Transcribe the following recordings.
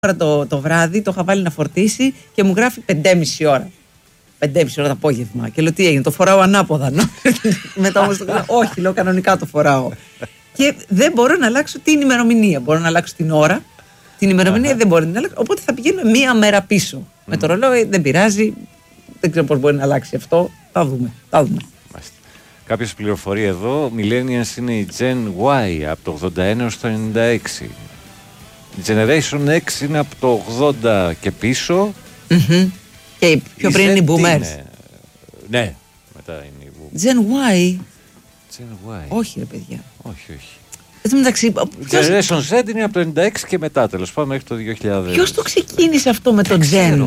το βράδυ, το είχα βάλει να φορτίσει και μου γράφει 5,5 ώρα. 5,5 ώρα το απόγευμα. Και λέω τι έγινε, το φοράω ανάποδα. Μετά όμως όχι, λέω κανονικά το φοράω. Και δεν μπορώ να αλλάξω την ημερομηνία. Μπορώ να αλλάξω την ώρα. Την ημερομηνία δεν μπορεί να αλλάξω. Οπότε θα πηγαίνω μία μέρα πίσω. Με το ρολόι δεν πειράζει. Δεν ξέρω πώς μπορεί να αλλάξει αυτό. Θα δούμε. Κάποιος πληροφορεί εδώ. Millennials είναι η Gen Y από το 81 έως το 96. Η Generation X είναι από το 80 και πίσω. Και πιο πριν είναι οι Boomers. Ναι, μετά είναι οι Boomers. Gen Y. Gen Y. Όχι ρε παιδιά. Όχι. Generation Z είναι από το 96 και μετά, τέλος πάντων, μέχρι το 2000. Ποιος το ξεκίνησε αυτό με το Gen?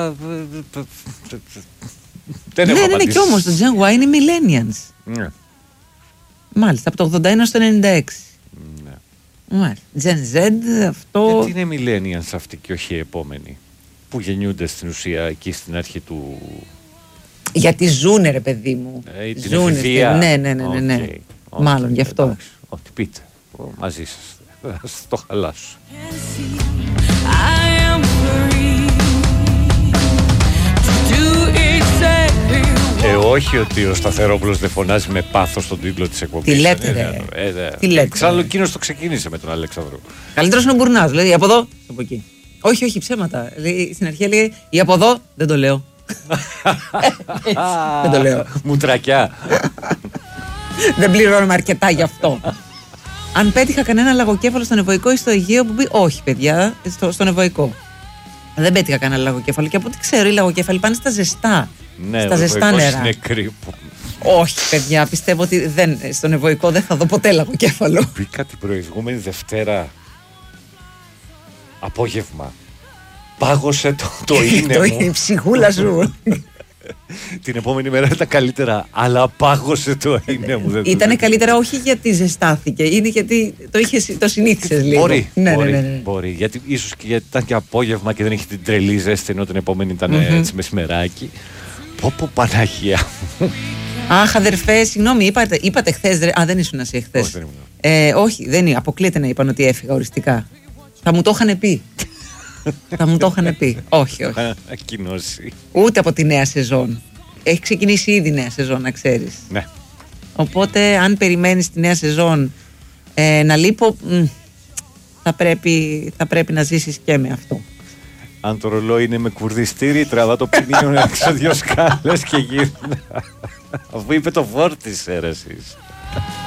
Ναι, κι όμως το Gen Y είναι Millennials. Ναι. Μάλιστα, από το 81 στο 96. Ναι. Μάλιστα. Gen Z, αυτό. Γιατί είναι Millennials αυτοί και όχι οι επόμενοι, που γεννιούνται στην ουσία εκεί στην αρχή του. Γιατί ζουνε ρε παιδί μου. Την εφηβεία. Ναι. Μάλλον γι' αυτό. Ό,τι πείτε. Μαζί σας. Θα το χαλάσω. Όχι ότι ο Σταθερόπουλος δεν φωνάζει με πάθος στον τίτλο της εκπομπής. Τι λέτε ρε. Εξάλλου εκείνος το ξεκίνησε με τον Αλέξανδρο. Καλύτερος είναι ο Μπουρνάς. Δηλαδή από εδώ, από εκεί. Όχι ψέματα. Στην αρχή έλεγε ή από εδώ, δεν το λέω. Δεν το λέω. Μουτρακιά. Δεν πληρώνουμε αρκετά γι' αυτό. Αν πέτυχα κανένα λαγοκέφαλο στον Ευωικό ή στο Αιγαίο που πει όχι παιδιά, στον Ευωικό. Δεν πέτυχα κανένα λαγοκέφαλο και από ό,τι ξέρω οι λαγοκέφαλοι πάνε στα ζεστά. Ναι, στα ζεστά νερά. Είναι κρύπο. Όχι παιδιά, πιστεύω ότι στον Ευωικό δεν θα δω ποτέ λαγοκέφαλο. Μπήκα την προηγούμενη Δευτέρα απόγευμα. Πάγωσε το είναι μου. Η ψυχούλα σου. Την επόμενη μέρα ήταν καλύτερα, αλλά πάγωσε το είναι μου. Ήτανε καλύτερα όχι γιατί ζεστάθηκε, είναι γιατί το συνήθισες λίγο. Μπορεί. Γιατί ίσως και γιατί ήταν και απόγευμα και δεν είχε την τρελή ζέστη, ενώ την επόμενη ήταν έτσι μεσημεράκι. Πω Παναγία μου. Αχ αδερφέ, συγγνώμη, είπατε χθες. Δεν ήσουν εσύ χθες. Όχι, δεν είναι. Αποκλείεται να είπαν ότι έφυγα οριστικά. Θα μου το είχαν πει. Όχι. Ακοινώσει. Ούτε από τη νέα σεζόν. Έχει ξεκινήσει ήδη η νέα σεζόν, να ξέρεις. Ναι. Οπότε, αν περιμένεις τη νέα σεζόν να λείπω, θα πρέπει να ζήσεις και με αυτό. Αν το ρολόι είναι με κουρδιστήρι, τραβά το ποινίο έξω 2 σκάλες και γύρνα. Αφού είπε το φόρτισε ρε εσείς.